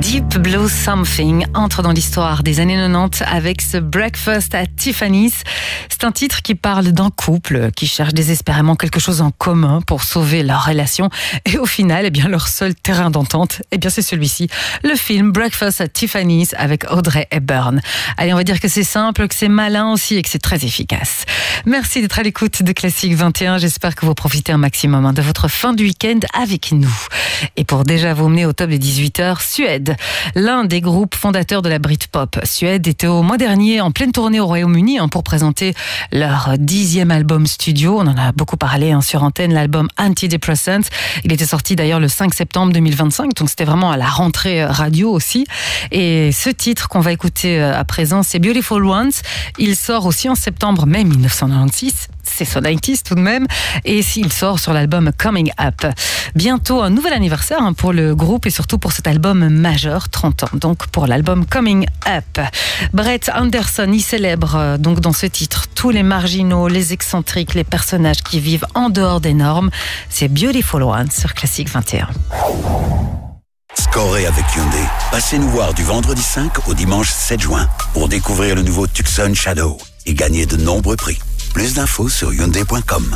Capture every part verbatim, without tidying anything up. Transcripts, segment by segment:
Deep Blue Something entre dans l'histoire des années quatre-vingt-dix avec ce Breakfast at Tiffany's. C'est un titre qui parle d'un couple qui cherche désespérément quelque chose en commun pour sauver leur relation. Et au final, eh bien, leur seul terrain d'entente, eh bien, c'est celui-ci. Le film Breakfast at Tiffany's avec Audrey Hepburn. Allez, on va dire que c'est simple, que c'est malin aussi et que c'est très efficace. Merci d'être à l'écoute de Classique vingt et un. J'espère que vous profitez un maximum hein, de votre fin du week-end avec nous. Et pour déjà vous mener au top des dix-huit heures, Suède, l'un des groupes fondateurs de la Britpop. Suède était au mois dernier en pleine tournée au Royaume-Uni hein, pour présenter leur dixième album studio. On en a beaucoup parlé hein, sur antenne, l'album Antidepressant. Il était sorti d'ailleurs le cinq septembre deux mille vingt-cinq, donc c'était vraiment à la rentrée radio aussi. Et ce titre qu'on va écouter à présent, c'est Beautiful Ones. Il sort aussi en septembre mai mille neuf cent quatre-vingt-six. C'est son quatre-vingt-dix tout de même. Et il sort sur l'album Coming Up. Bientôt un nouvel anniversaire hein, pour le groupe et surtout pour cet album majeur, trente ans. Donc pour l'album Coming Up. Brett Anderson y célèbre donc dans ce titre tous les marginaux, les excentriques, les personnages qui vivent en dehors des normes. C'est Beautiful Ones sur Classique vingt et un. Scorez avec Hyundai. Passez nous voir du vendredi cinq au dimanche sept juin pour découvrir le nouveau Tucson Shadow et gagner de nombreux prix. Plus d'infos sur hyundai point com.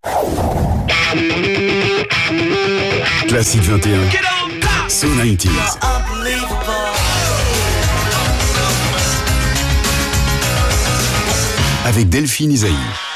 Classique vingt et un. So quatre-vingt-dix. Avec Delphine Isaïe.